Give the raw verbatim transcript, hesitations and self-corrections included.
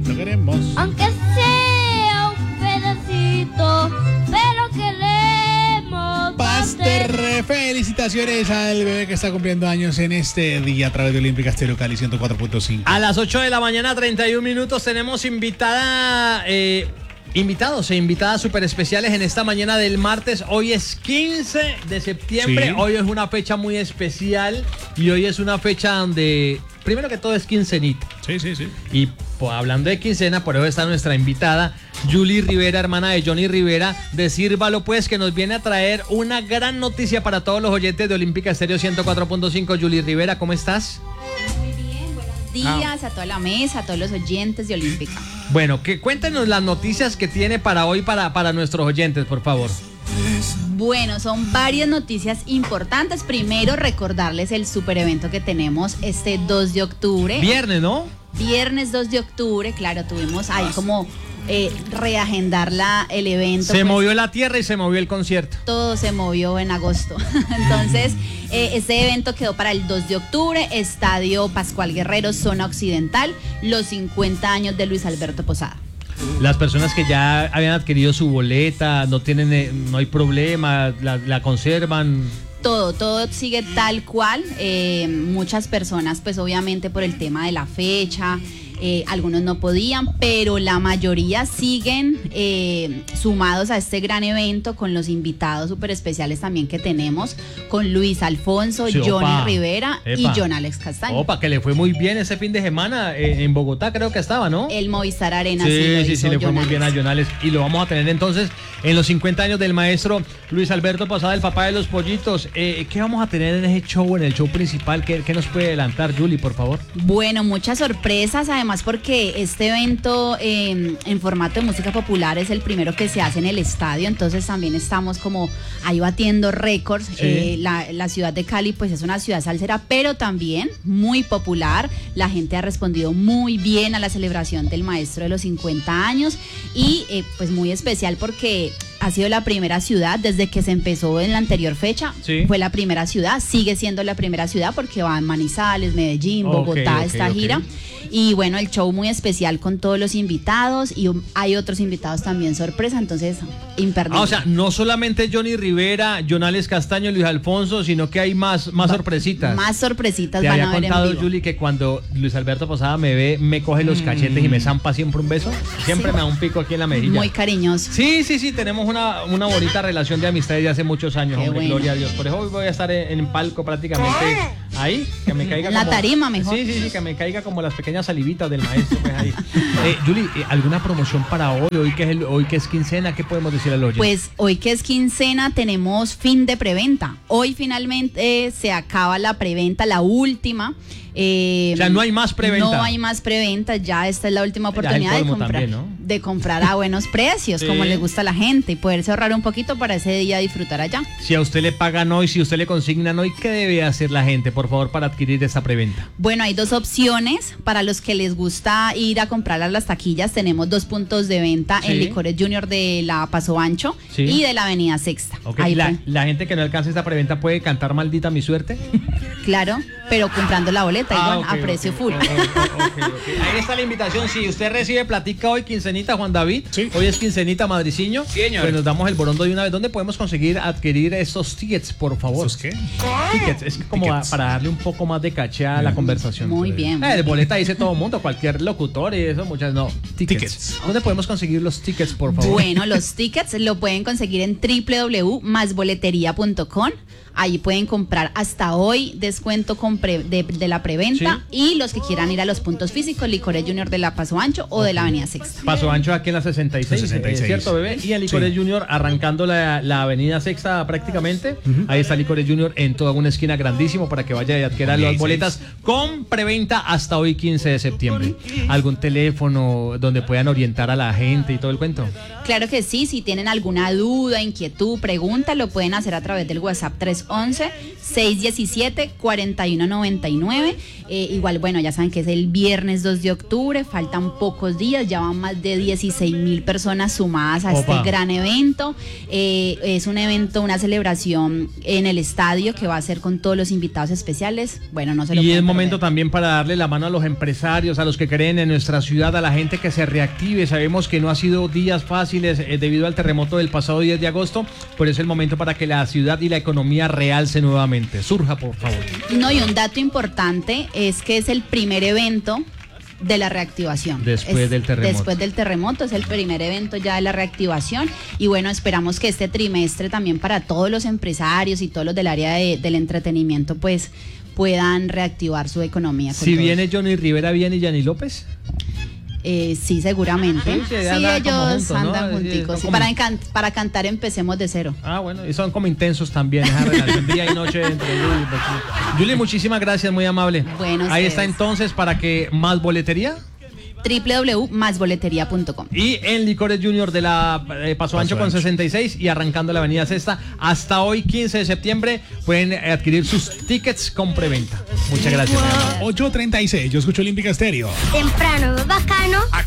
lo queremos. Aunque sea un pedacito, pero queremos Pastel. Felicitaciones al bebé que está cumpliendo años en este día a través de Olímpica Estéreo Cali ciento cuatro punto cinco. A las ocho de la mañana, treinta y un minutos, tenemos invitada... Eh, Invitados e invitadas súper especiales en esta mañana del martes. Hoy es quince de septiembre. Sí. Hoy es una fecha muy especial y hoy es una fecha donde, primero que todo, es quincenita. Sí, sí, sí. Y pues, hablando de quincena, por eso está nuestra invitada, Julie Rivera, hermana de Johnny Rivera, de Sírvalo Pues, que nos viene a traer una gran noticia para todos los oyentes de Olímpica Estéreo ciento cuatro punto cinco. Julie Rivera, ¿cómo estás? Días, ah. a toda la mesa, a todos los oyentes de Olímpica. Bueno, que cuéntenos las noticias que tiene para hoy para, para nuestros oyentes, por favor. Bueno, son varias noticias importantes. Primero, recordarles el super evento que tenemos este dos de octubre. Viernes, ¿no? Viernes dos de octubre, claro, tuvimos ahí como eh, reagendar la, el evento. Se pues, movió la tierra y se movió el concierto. Todo se movió en agosto. Entonces, eh, este evento quedó para el dos de octubre, Estadio Pascual Guerrero, Zona Occidental, los cincuenta años de Luis Alberto Posada. Las personas que ya habían adquirido su boleta, no tienen, no hay problema, la, la conservan. Todo, todo sigue tal cual. Eh, muchas personas, pues obviamente por el tema de la fecha, eh, algunos no podían, pero la mayoría siguen eh, sumados a este gran evento con los invitados súper especiales también que tenemos, con Luis Alfonso, sí, Johnny opa, Rivera epa. y John Alex Castaño. Opa, que le fue muy bien ese fin de semana eh, en Bogotá, creo que estaba, ¿no? El Movistar Arena. Sí, sí, sí, sí le fue John muy Alex. bien a John Alex. Y lo vamos a tener entonces en los cincuenta años del maestro Luis Alberto Posada, el papá de los pollitos. Eh, ¿Qué vamos a tener en ese show, en el show principal? ¿Qué, qué nos puede adelantar, Julie, por favor? Bueno, muchas sorpresas, además porque este evento eh, en formato de música popular es el primero que se hace en el estadio, entonces también estamos como ahí batiendo récords. Sí. Eh, la, la ciudad de Cali pues es una ciudad salsera, pero también muy popular. La gente ha respondido muy bien a la celebración del maestro de los cincuenta años y eh, pues muy especial porque ha sido la primera ciudad desde que se empezó en la anterior fecha. Sí. Fue la primera ciudad, sigue siendo la primera ciudad porque van Manizales, Medellín, Bogotá, okay, okay, esta okay. gira. Y bueno, el show muy especial con todos los invitados y hay otros invitados también sorpresa, entonces imperdible. Ah, o sea, no solamente Johnny Rivera, John Alex Castaño, Luis Alfonso, sino que hay más, más Va, sorpresitas. Más sorpresitas Te van había a ver contado, en vivo. Julie, que cuando Luis Alberto Posada me ve, me coge los cachetes mm. y me zampa siempre un beso. Siempre sí. me da un pico aquí en la mejilla. Muy cariñoso. Sí, sí, sí, tenemos una, una bonita relación de amistad de hace muchos años, hombre, bueno. Gloria a Dios. Por eso hoy voy a estar en, en palco prácticamente ahí, que me caiga en la como, tarima mejor. Sí, sí, sí, que me caiga como las pequeñas salivitas del maestro. Pues ahí. Eh, Julie, ¿alguna promoción para hoy? Hoy que, es el, hoy que es quincena, ¿qué podemos decir a los oyentes? Pues hoy que es quincena tenemos fin de preventa. Hoy finalmente eh, se acaba la preventa, la última. Eh, o sea, no hay más preventa. No hay más preventa, ya esta es la última oportunidad de comprar, también, ¿no? de comprar a buenos precios, sí. como le gusta a la gente, y poderse ahorrar un poquito para ese día disfrutar allá. Si a usted le pagan hoy, si usted le consignan hoy, ¿qué debe hacer la gente, por favor, para adquirir esa preventa? Bueno, hay dos opciones. Para los que les gusta ir a comprar a las taquillas, tenemos dos puntos de venta sí. en Licores Junior de la Paso Ancho sí. y de la Avenida Sexta. Okay. Ahí la, la gente que no alcanza esta preventa puede cantar Maldita mi suerte. Claro, pero comprando la boleta ah, igual, okay, a precio okay, full. Okay, okay, okay. Ahí está la invitación. Si usted recibe platica hoy, quincenita, Juan David, sí. hoy es quincenita, madriciño, sí, señor. Pues nos damos el borondo de una vez. ¿Dónde podemos conseguir adquirir estos tickets, por favor? ¿Esos qué? Tickets, es como a, para darle un poco más de caché a la mm. conversación. Muy bien. Eh, de boleta dice todo el mundo, cualquier locutor y eso, muchas no. Tickets. tickets. ¿Dónde podemos conseguir los tickets, por favor? Bueno, los tickets lo pueden conseguir en doble u doble u doble u punto más boletería punto com. Ahí pueden comprar hasta hoy descuento con pre, de, de la preventa sí. y los que quieran ir a los puntos físicos, Licores Junior de la Paso Ancho o okay. de la Avenida Sexta. Paso Ancho aquí en la sesenta y seis, sesenta y seis. ¿Cierto, bebé? Y en Licores sí. Junior arrancando la, la Avenida Sexta prácticamente. Uh-huh. Ahí está Licores Junior en toda una esquina grandísimo para que vaya y adquiera las boletas con preventa hasta hoy quince de septiembre. ¿Algún teléfono donde puedan orientar a la gente y todo el cuento? Claro que sí, si tienen alguna duda, inquietud, pregunta, lo pueden hacer a través del WhatsApp tres dos once, seis diecisiete, cuarenta y uno noventa y nueve. Eh, igual, bueno, ya saben que es el viernes dos de octubre, faltan pocos días, ya van más de dieciséis mil personas sumadas a Opa. este gran evento. Eh, es un evento, una celebración en el estadio que va a ser con todos los invitados especiales. Bueno, no se lo Y es pueden momento perder. también para darle la mano a los empresarios, a los que creen en nuestra ciudad, a la gente que se reactive. Sabemos que no ha sido días fáciles eh, debido al terremoto del pasado diez de agosto, pero es el momento para que la ciudad y la economía realce nuevamente. Surja, por favor. No, y un dato importante es que es el primer evento de la reactivación. Después Es- del terremoto. Después del terremoto, es el primer evento ya de la reactivación. Y bueno, esperamos que este trimestre también para todos los empresarios y todos los del área de- del entretenimiento, pues puedan reactivar su economía. con Si todo. viene Johnny Rivera, ¿viene Yanni López? Eh, sí, seguramente. Sí, Sí, sí, andan como ellos juntos, ¿no? andan Sí, junticos. son Sí, como- para, encan- para cantar empecemos de cero. Ah, bueno, y son como intensos también, esa relación día y noche entre Julie y Becky. Julie, muchísimas gracias, muy amable. Bueno, ahí ustedes. está entonces para que más boletería. doble u doble u doble u punto más boletería punto com. Y en Licores Junior de la eh, Paso Ancho con Ancho. sesenta y seis y arrancando la avenida Sexta, hasta hoy quince de septiembre pueden adquirir sus tickets con preventa. Muchas gracias. ocho treinta y seis, yo escucho Olímpica Estéreo. Temprano, bacano.